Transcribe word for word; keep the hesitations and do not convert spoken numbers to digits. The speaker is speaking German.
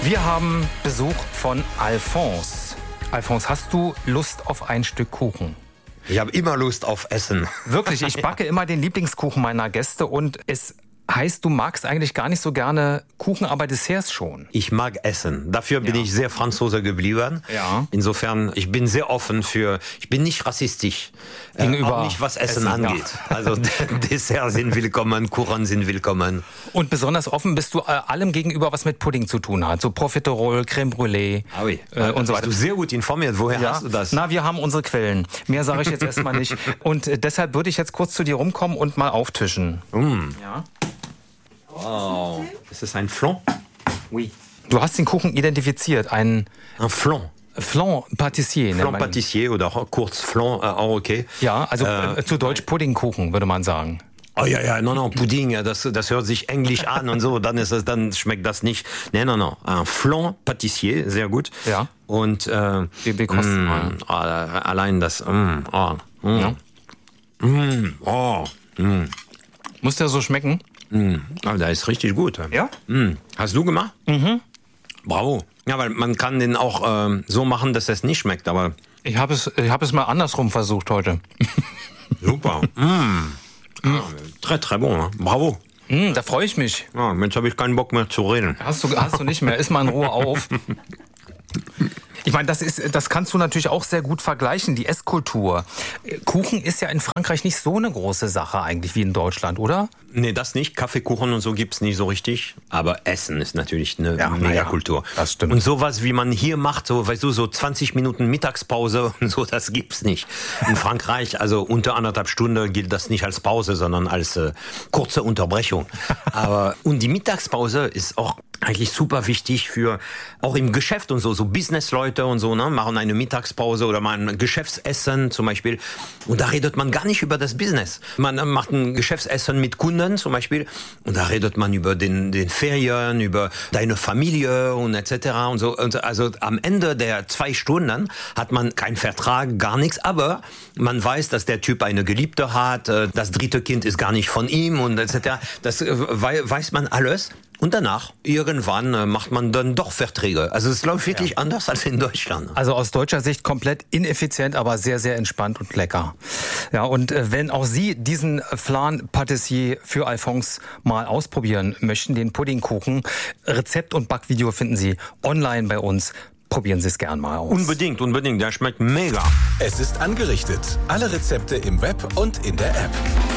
Wir haben Besuch von Alphonse. Alphonse, hast du Lust auf ein Stück Kuchen? Ich habe immer Lust auf Essen. Wirklich, ich backe immer den Lieblingskuchen meiner Gäste und es heißt, du magst eigentlich gar nicht so gerne Kuchen, aber Desserts schon. Ich mag Essen. Dafür bin Ja. ich sehr Franzose geblieben. Ja. Insofern, ich bin sehr offen für, ich bin nicht rassistisch. Gegenüber äh, auch nicht, was Essen, Essen, angeht. ja. Also Desserts sind willkommen, Kuchen sind willkommen. Und besonders offen bist du äh, allem gegenüber, was mit Pudding zu tun hat. So Profiterol, Creme Brûlée Ah oui. äh, und so weiter. Bist du sehr gut informiert. Woher Ja. hast du das? Na, wir haben unsere Quellen. Mehr sage ich jetzt erstmal nicht. Und äh, deshalb würde ich jetzt kurz zu dir rumkommen und mal auftischen. Mm. Ja. Wow. Ist es ein Flan? Oui. Du hast den Kuchen identifiziert, ein Ein Flan. Flan Pâtissier. Flan Pâtissier oder auch kurz Flan, äh, auch okay. Ja, also äh, Äh, zu Deutsch Puddingkuchen, würde man sagen. Oh ja, ja, no, no, Pudding, ja, das, das hört sich englisch an und so, dann ist es, dann schmeckt das nicht. Nee, no, no, ein Flan Pâtissier, sehr gut. Ja. Und äh, Wir, wir kosten mal. mm, oh, allein das, mm, oh, mm, Ja. mm, oh, mm, Muss der so schmecken? mm, oh, der ist richtig gut. Ja. Mm. Hast du gemacht? Mhm. Bravo. Ja, weil man kann den auch ähm, so machen, dass es nicht schmeckt, aber Ich habe es, ich habe es mal andersrum versucht heute. super. mm. Ah, très, très bon. Hein? Bravo. Mm, da freue ich mich. Ja, jetzt habe ich keinen Bock mehr zu reden. Hast du, hast du nicht mehr. Iss mal in Ruhe auf. Ich meine, das ist, das kannst du natürlich auch sehr gut vergleichen, die Esskultur. Kuchen ist ja in Frankreich nicht so eine große Sache eigentlich wie in Deutschland, oder? Nee, das nicht. Kaffeekuchen und so gibt's nicht so richtig. Aber Essen ist natürlich eine Ja, Megakultur. ja, das stimmt. Und sowas, wie man hier macht, so, weißt du, so zwanzig Minuten Mittagspause und so, das gibt's nicht. In Frankreich, also unter anderthalb Stunden gilt das nicht als Pause, sondern als äh, kurze Unterbrechung. Aber, und die Mittagspause ist auch eigentlich super wichtig für, auch im Geschäft und so, so Businessleute und so, ne, machen eine Mittagspause oder mal ein Geschäftsessen zum Beispiel. Und da redet man gar nicht über das Business. Man äh, macht ein Geschäftsessen mit Kunden zum Beispiel und da redet man über den, den Ferien, über deine Familie und et cetera und so. Und also am Ende der zwei Stunden hat man keinen Vertrag, gar nichts, aber man weiß, dass der Typ eine Geliebte hat, äh, das dritte Kind ist gar nicht von ihm und et cetera. Das äh, wei- weiß man alles. Und danach, irgendwann, äh, macht man dann doch Verträge. Also es ist, glaube ich, wirklich ja. anders als in Deutschland. Also aus deutscher Sicht komplett ineffizient, aber sehr, sehr entspannt und lecker. Ja, und äh, wenn auch Sie diesen Flan Pâtissier für Alphonse mal ausprobieren möchten, den Puddingkuchen, Rezept und Backvideo finden Sie online bei uns. Probieren Sie es gern mal aus. Unbedingt, unbedingt. Der schmeckt mega. Es ist angerichtet. Alle Rezepte im Web und in der App.